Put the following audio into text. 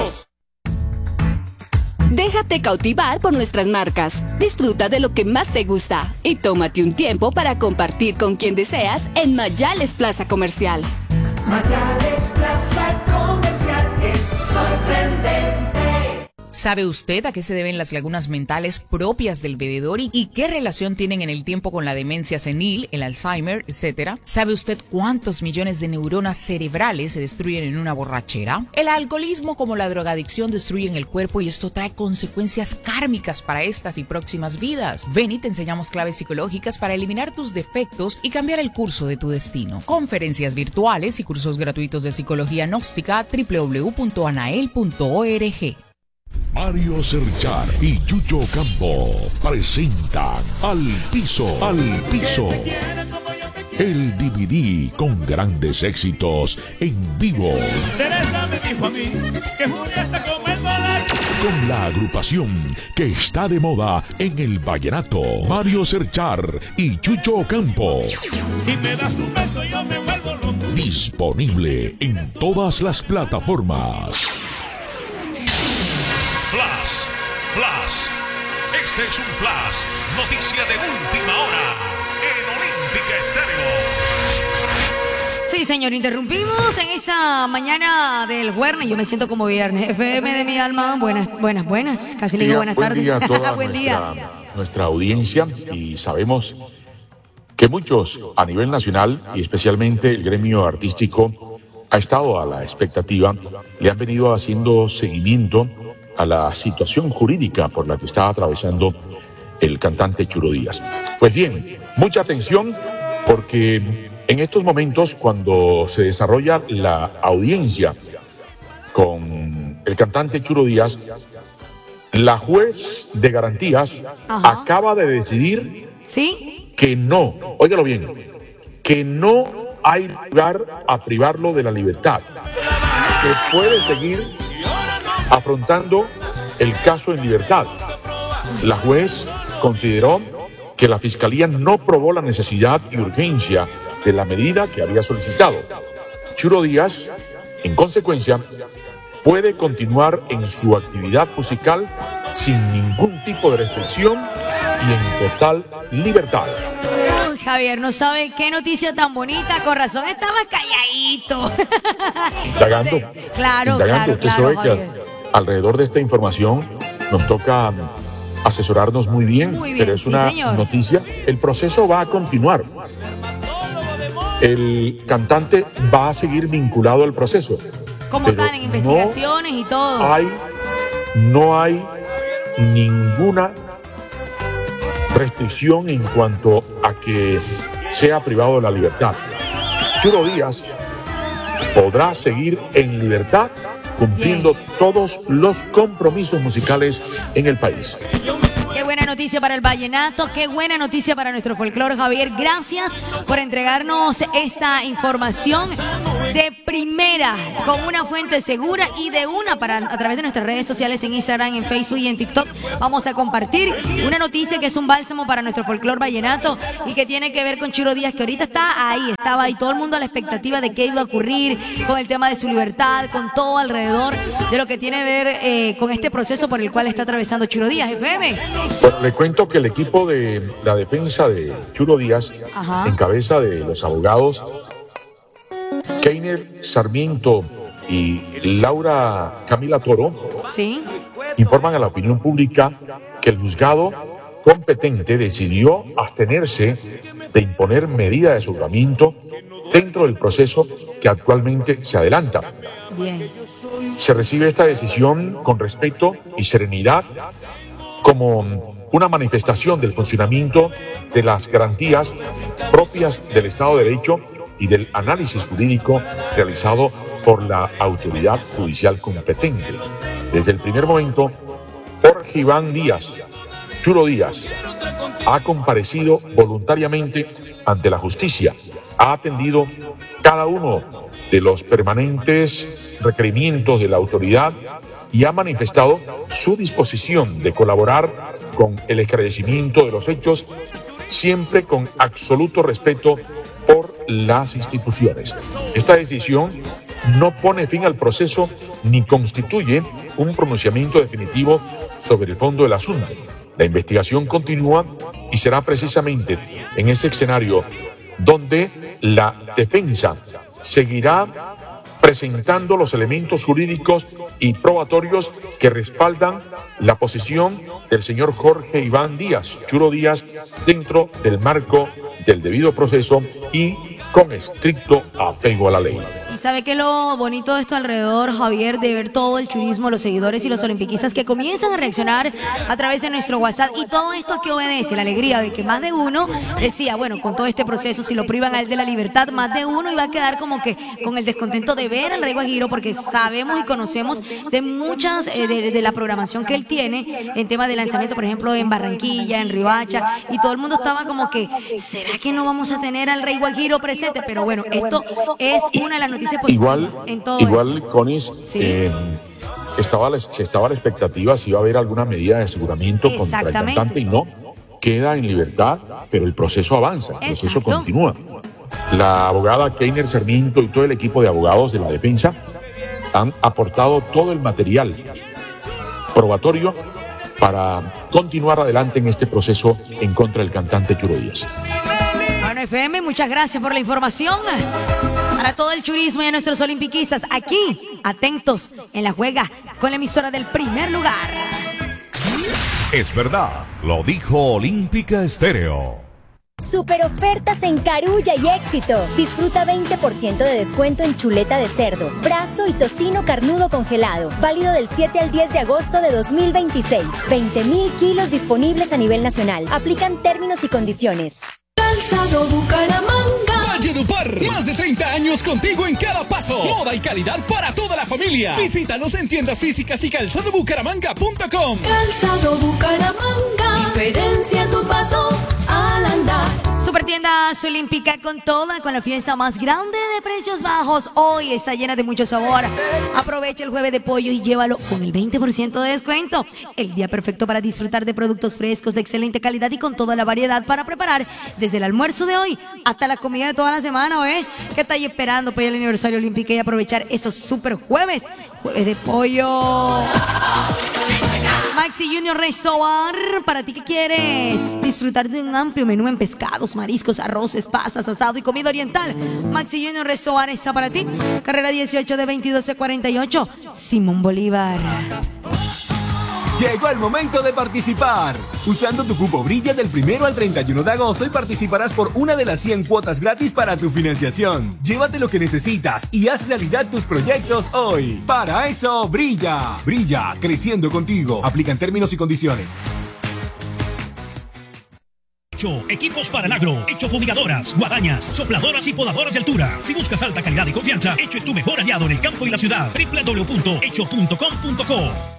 ¡Vamos! Déjate cautivar por nuestras marcas. Disfruta de lo que más te gusta y tómate un tiempo para compartir con quien deseas en Mayales Plaza Comercial. Mayales Plaza Comercial es sorprendente. ¿Sabe usted a qué se deben las lagunas mentales propias del bebedor y qué relación tienen en el tiempo con la demencia senil, el Alzheimer, etcétera? ¿Sabe usted cuántos millones de neuronas cerebrales se destruyen en una borrachera? El alcoholismo como la drogadicción destruyen el cuerpo y esto trae consecuencias kármicas para estas y próximas vidas. Ven y te enseñamos claves psicológicas para eliminar tus defectos y cambiar el curso de tu destino. Conferencias virtuales y cursos gratuitos de psicología gnóstica www.anael.org. Mario Serchar y Yuyo Campo presentan Al Piso, el DVD con grandes éxitos en vivo. Teresa me dijo a mí que Julia está como el poder. Con la agrupación que está de moda en el vallenato, Mario Serchar y Yuyo Campo. Si me das un beso yo me vuelvo loco. Disponible en todas las plataformas. Flash. Este es un flash. Noticia de última hora en Olímpica Estéreo. Sí, señor, interrumpimos en esa mañana del jueves. Yo me siento como viernes. FM de mi alma. Buenas. Casi le digo buenas tardes. Buen día a toda Buen día. nuestra audiencia, y sabemos que muchos a nivel nacional y especialmente el gremio artístico ha estado a la expectativa, le han venido haciendo seguimiento a la situación jurídica por la que está atravesando el cantante Churo Díaz. Pues bien, mucha atención, porque en estos momentos, cuando se desarrolla la audiencia con el cantante Churo Díaz, la juez de garantías acaba de decidir que no, óigalo bien, que no hay lugar a privarlo de la libertad, que puede seguir afrontando el caso en libertad. La juez consideró que la Fiscalía no probó la necesidad y urgencia de la medida que había solicitado. Churo Díaz, en consecuencia, puede continuar en su actividad musical sin ningún tipo de restricción y en total libertad. Uy, Javier, no sabe qué noticia tan bonita. Con razón estaba calladito. Indagando. Claro. Usted sabe que alrededor de esta información nos toca asesorarnos muy bien, pero es una noticia. El proceso va a continuar. El cantante va a seguir vinculado al proceso. Como tal, en investigaciones y todo. No hay ninguna restricción en cuanto a que sea privado de la libertad. Churo Díaz podrá seguir en libertad cumpliendo todos los compromisos musicales en el país. Qué buena noticia para el vallenato, qué buena noticia para nuestro folclore, Javier. Gracias por entregarnos esta información de primera, con una fuente segura y de una a través de nuestras redes sociales en Instagram, en Facebook y en TikTok. Vamos a compartir una noticia que es un bálsamo para nuestro folclore vallenato y que tiene que ver con Churo Díaz, que ahorita estaba ahí todo el mundo a la expectativa de qué iba a ocurrir con el tema de su libertad, con todo alrededor de lo que tiene que ver con este proceso por el cual está atravesando Churo Díaz. FM. Bueno, le cuento que el equipo de la defensa de Churo Díaz, en cabeza de los abogados Keiner Sarmiento y Laura Camila Toro, informan a la opinión pública que el juzgado competente decidió abstenerse de imponer medida de aseguramiento dentro del proceso que actualmente se adelanta. Se recibe esta decisión con respeto y serenidad como una manifestación del funcionamiento de las garantías propias del Estado de Derecho y del análisis jurídico realizado por la autoridad judicial competente. Desde el primer momento, Jorge Iván Díaz, Churo Díaz, ha comparecido voluntariamente ante la justicia, ha atendido cada uno de los permanentes requerimientos de la autoridad y ha manifestado su disposición de colaborar con el esclarecimiento de los hechos, siempre con absoluto respeto por las instituciones. Esta decisión no pone fin al proceso ni constituye un pronunciamiento definitivo sobre el fondo del asunto. La investigación continúa y será precisamente en ese escenario donde la defensa seguirá presentando los elementos jurídicos y probatorios que respaldan la posición del señor Jorge Iván Díaz, Churo Díaz, dentro del marco del debido proceso y con estricto apego a la ley. Y sabe que lo bonito de esto alrededor, Javier, de ver todo el churismo, los seguidores y los olimpiquistas que comienzan a reaccionar a través de nuestro WhatsApp, y todo esto que obedece la alegría de que más de uno decía, bueno, con todo este proceso, si lo privan a él de la libertad, más de uno iba a quedar como que con el descontento de ver al Rey Guajiro, porque sabemos y conocemos de muchas de la programación que él tiene en tema de lanzamiento, por ejemplo, en Barranquilla, en Riohacha, y todo el mundo estaba como que, ¿será que no vamos a tener al Rey Guajiro presente? Pero bueno, esto es una de las noticias positivas en todo igual eso. Conis, Sí. estaba la expectativa si iba a haber alguna medida de aseguramiento contra el cantante, y no, queda en libertad, pero el proceso avanza, el proceso continúa. La abogada Keiner Sarmiento y todo el equipo de abogados de la defensa han aportado todo el material probatorio para continuar adelante en este proceso en contra del cantante Churo Díaz. Bueno, FM, muchas gracias por la información. Para todo el churismo y a nuestros olimpiquistas, aquí, atentos en la juega con la emisora del primer lugar. Es verdad, lo dijo Olímpica Estéreo. Super ofertas en Carulla y Éxito. Disfruta 20% de descuento en chuleta de cerdo, brazo y tocino carnudo congelado. Válido del 7 al 10 de agosto de 2026. 20.000 kilos disponibles a nivel nacional. Aplican términos y condiciones. Calzado Bucaramanga. Valledupar, más de 30 años contigo en cada paso. Moda y calidad para toda la familia. Visítanos en tiendas físicas y calzadobucaramanga.com. Calzado Bucaramanga. Diferencia tu paso al andar. Supertiendas Olímpica con toda, con la fiesta más grande de precios bajos. Hoy está llena de mucho sabor. Aprovecha el jueves de pollo y llévalo con el 20% de descuento. El día perfecto para disfrutar de productos frescos de excelente calidad y con toda la variedad para preparar desde el almuerzo de hoy hasta la comida de toda la semana, ¿eh? ¿Qué estáis esperando para ir al aniversario Olímpica y aprovechar estos super jueves? Jueves de pollo. Maxi Junior Resort, para ti que quieres disfrutar de un amplio menú en pescados, mariscos, arroces, pastas, asado y comida oriental. Maxi Junior Resort está para ti. Carrera 18 de 22-48, Simón Bolívar. Llegó el momento de participar. Usando tu cupo Brilla del 1 al 31 de agosto y participarás por una de las 100 cuotas gratis para tu financiación. Llévate lo que necesitas y haz realidad tus proyectos hoy. Para eso, Brilla. Brilla, creciendo contigo. Aplican términos y condiciones. Equipos para el agro, Hecho fumigadoras, guadañas, sopladoras y podadoras de altura. Si buscas alta calidad y confianza, Hecho es tu mejor aliado en el campo y la ciudad. www.hecho.com.co